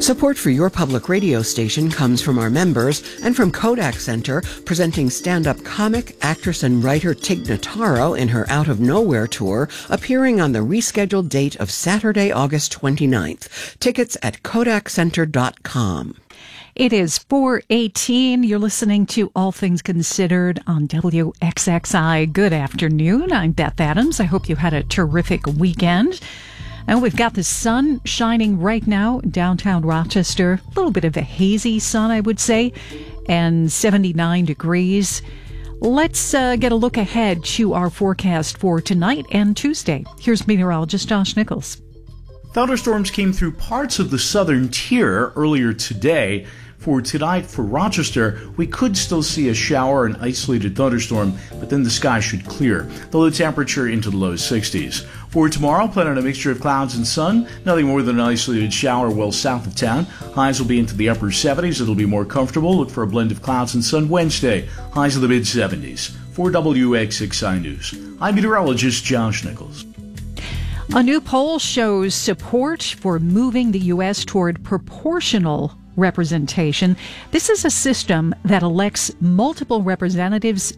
Support for your public radio station comes from our members and from Kodak Center, presenting stand-up comic, actress, and writer Tig Notaro in her Out of Nowhere tour, appearing on the rescheduled date of Saturday, August 29th. Tickets at KodakCenter.com. It is 4:18. You're listening to All Things Considered on WXXI. Good afternoon. I'm Beth Adams. I hope you had a terrific weekend. And we've got the sun shining right now in downtown Rochester. A little bit of a hazy sun, I would say, and 79 degrees. Let's get a look ahead to our forecast for tonight and Tuesday. Here's meteorologist Josh Nichols. Thunderstorms came through parts of the southern tier earlier today. For tonight, for Rochester, we could still see a shower and isolated thunderstorm, but then the sky should clear. The low temperature into the low 60s. For tomorrow, plan on a mixture of clouds and sun. Nothing more than an isolated shower well south of town. Highs will be into the upper 70s. It'll be more comfortable. Look for a blend of clouds and sun Wednesday. Highs in the mid-70s. For WXXI News, I'm meteorologist Josh Nichols. A new poll shows support for moving the U.S. toward proportional representation. This is a system that elects multiple representatives